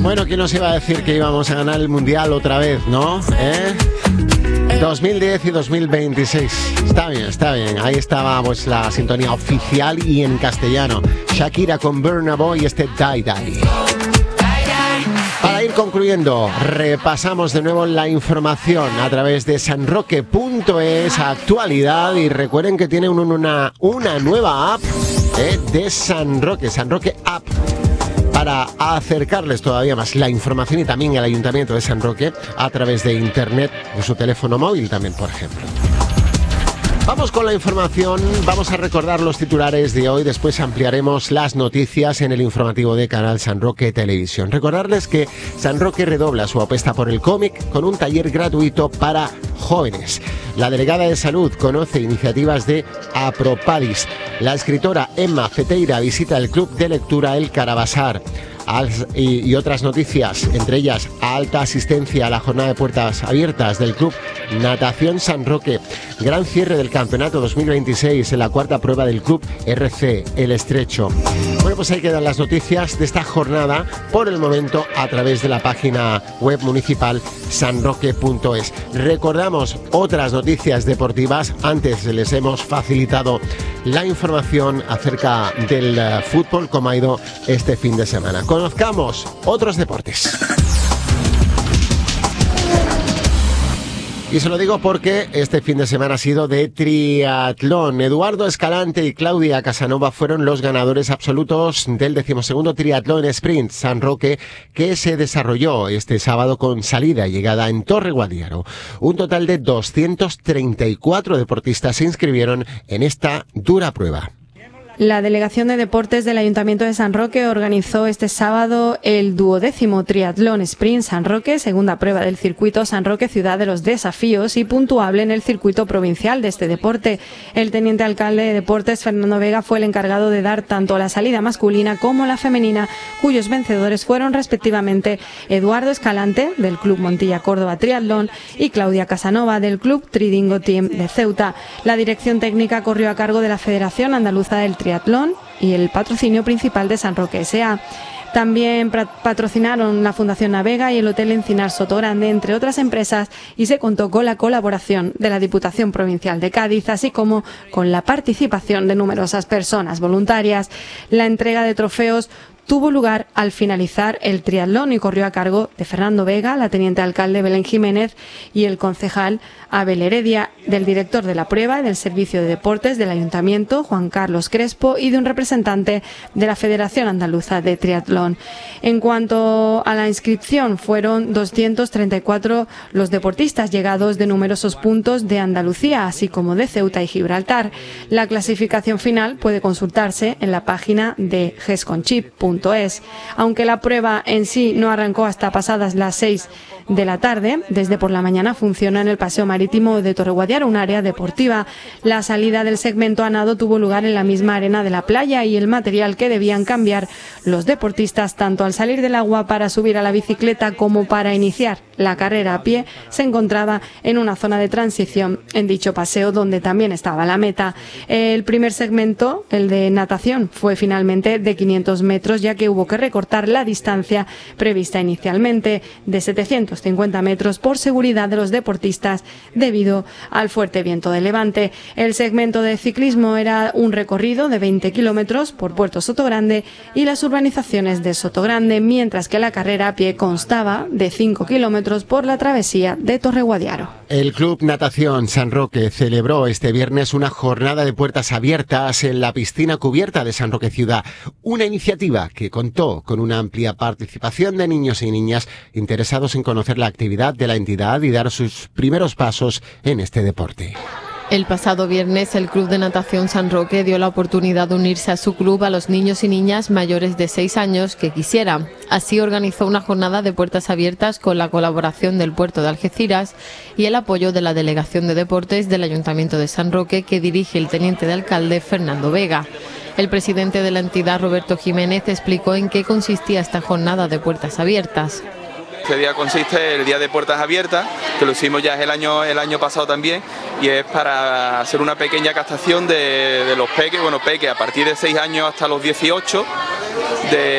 Bueno, ¿quién nos iba a decir que íbamos a ganar el Mundial otra vez, no? 2010 y 2026. Está bien. Ahí estaba pues la sintonía oficial y en castellano. Shakira con Burna Boy y este Die Die. Para ir concluyendo, repasamos de nuevo la información a través de sanroque.es, actualidad, y recuerden que tienen una nueva app de San Roque App, para acercarles todavía más la información y también el Ayuntamiento de San Roque a través de internet, de su teléfono móvil también, por ejemplo. Vamos con la información, vamos a recordar los titulares de hoy, después ampliaremos las noticias en el informativo de Canal San Roque Televisión. Recordarles que San Roque redobla su apuesta por el cómic con un taller gratuito para jóvenes. La delegada de Salud conoce iniciativas de Apropalis. La escritora Emma Feteira visita el club de lectura El Carabasar. Y otras noticias, entre ellas alta asistencia a la jornada de puertas abiertas del Club Natación San Roque, gran cierre del campeonato 2026 en la cuarta prueba del Club RC El Estrecho. Bueno, pues ahí quedan las noticias de esta jornada por el momento a través de la página web municipal sanroque.es. Recordamos otras noticias deportivas. Antes les hemos facilitado la información acerca del fútbol, cómo ha ido este fin de semana. Conozcamos otros deportes. Y se lo digo porque este fin de semana ha sido de triatlón. Eduardo Escalante y Claudia Casanova fueron los ganadores absolutos del 12º Triatlón Sprint San Roque, que se desarrolló este sábado con salida y llegada en Torre Guadiaro. Un total de 234 deportistas se inscribieron en esta dura prueba. La Delegación de Deportes del Ayuntamiento de San Roque organizó este sábado el 12º Triatlón Sprint San Roque, segunda prueba del circuito San Roque Ciudad de los Desafíos y puntuable en el circuito provincial de este deporte. El teniente alcalde de Deportes, Fernando Vega, fue el encargado de dar tanto la salida masculina como la femenina, cuyos vencedores fueron respectivamente Eduardo Escalante, del Club Montilla Córdoba Triatlón, y Claudia Casanova, del Club Tridingo Team de Ceuta. La dirección técnica corrió a cargo de la Federación Andaluza del Triatlón y el patrocinio principal de San Roque S.A. También patrocinaron la Fundación Navega y el Hotel Encinar Sotogrande, entre otras empresas, y se contó con la colaboración de la Diputación Provincial de Cádiz, así como con la participación de numerosas personas voluntarias. La entrega de trofeos tuvo lugar al finalizar el triatlón y corrió a cargo de Fernando Vega, la teniente alcalde Belén Jiménez y el concejal Abel Heredia, del director de la prueba y del Servicio de Deportes del Ayuntamiento, Juan Carlos Crespo, y de un representante de la Federación Andaluza de Triatlón. En cuanto a la inscripción, fueron 234 los deportistas llegados de numerosos puntos de Andalucía, así como de Ceuta y Gibraltar. La clasificación final puede consultarse en la página de gesconchip.es. Aunque la prueba en sí no arrancó hasta pasadas las 6 de la tarde, desde por la mañana funciona en el Paseo Marítimo de Torreguadiaro, un área deportiva. La salida del segmento a nado tuvo lugar en la misma arena de la playa y el material que debían cambiar los deportistas tanto al salir del agua para subir a la bicicleta como para iniciar la carrera a pie se encontraba en una zona de transición en dicho paseo, donde también estaba la meta. El primer segmento, el de natación, fue finalmente de 500 metros, ya que hubo que recortar la distancia prevista inicialmente de 750 metros por seguridad de los deportistas debido al fuerte viento de levante. El segmento de ciclismo era un recorrido de 20 kilómetros por Puerto Sotogrande y las urbanizaciones de Sotogrande, mientras que la carrera a pie constaba de 5 kilómetros por la travesía de Torreguadiaro. El Club Natación San Roque celebró este viernes una jornada de puertas abiertas en la piscina cubierta de San Roque Ciudad, una iniciativa que contó con una amplia participación de niños y niñas interesados en conocer la actividad de la entidad y dar sus primeros pasos en este deporte. El pasado viernes, el Club de Natación San Roque dio la oportunidad de unirse a su club a los niños y niñas mayores de 6 años que quisieran. Así organizó una jornada de puertas abiertas con la colaboración del Puerto de Algeciras y el apoyo de la Delegación de Deportes del Ayuntamiento de San Roque, que dirige el teniente de alcalde Fernando Vega. El presidente de la entidad, Roberto Jiménez, explicó en qué consistía esta jornada de puertas abiertas. Este día consiste el día de puertas abiertas, que lo hicimos ya el año pasado también, y es para hacer una pequeña captación de los peques, peques a partir de 6 años hasta los 18,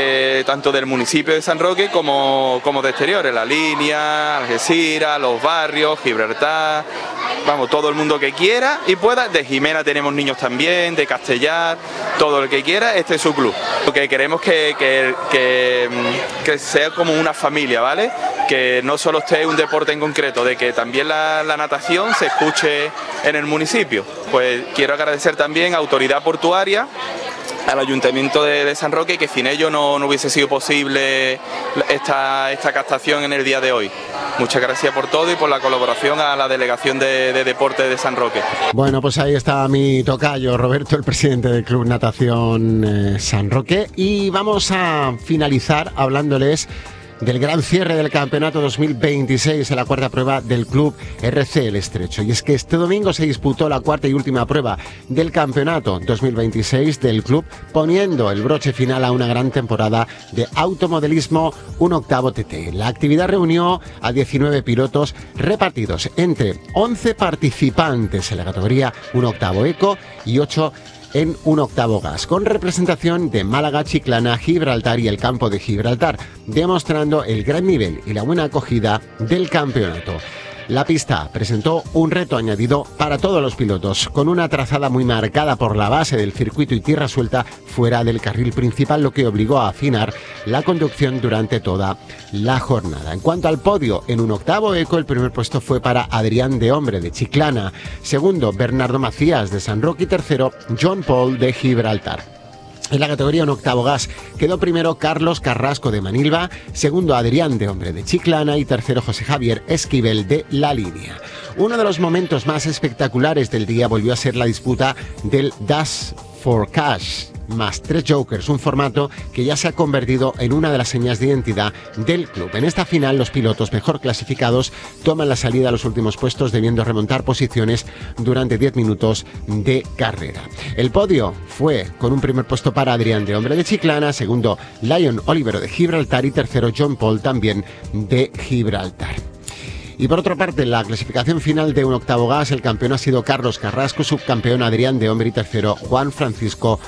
tanto del municipio de San Roque como de exteriores, La Línea, Algeciras, los barrios, Gibraltar, vamos, todo el mundo que quiera y pueda. De Jimena tenemos niños también, de Castellar, todo el que quiera, este es su club. Lo que queremos que sea como una familia, ¿vale? Que no solo esté un deporte en concreto, de que también la natación se escuche en el municipio. Pues quiero agradecer también a Autoridad Portuaria, al Ayuntamiento de San Roque, que sin ello no hubiese sido posible esta captación en el día de hoy. Muchas gracias por todo y por la colaboración a la Delegación de Deporte de San Roque. Bueno, pues ahí está mi tocayo, Roberto, el presidente del Club Natación San Roque. Y vamos a finalizar hablándoles del gran cierre del campeonato 2026 en la cuarta prueba del Club RC El Estrecho. Y es que este domingo se disputó la cuarta y última prueba del campeonato 2026 del club, poniendo el broche final a una gran temporada de automodelismo, un octavo TT. La actividad reunió a 19 pilotos repartidos entre 11 participantes en la categoría un octavo eco y 8 en un octavo gas, con representación de Málaga, Chiclana, Gibraltar y el campo de Gibraltar, demostrando el gran nivel y la buena acogida del campeonato. La pista presentó un reto añadido para todos los pilotos, con una trazada muy marcada por la base del circuito y tierra suelta fuera del carril principal, lo que obligó a afinar la conducción durante toda la jornada. En cuanto al podio, en un octavo eco, el primer puesto fue para Adrián de Hombre de Chiclana, segundo Bernardo Macías de San Roque y tercero John Paul de Gibraltar. En la categoría un octavo gas quedó primero Carlos Carrasco de Manilva, segundo Adrián de Hombre de Chiclana y tercero José Javier Esquivel de La Línea. Uno de los momentos más espectaculares del día volvió a ser la disputa del Dash for Cash más 3 jokers, un formato que ya se ha convertido en una de las señas de identidad del club. En esta final, los pilotos mejor clasificados toman la salida a los últimos puestos, debiendo remontar posiciones durante 10 minutos de carrera. El podio fue con un primer puesto para Adrián de Hombre de Chiclana, segundo Lion Olivero de Gibraltar y tercero John Paul también de Gibraltar. Y por otra parte, en la clasificación final de un octavo gas, el campeón ha sido Carlos Carrasco, subcampeón Adrián de Hombre y tercero Juan Francisco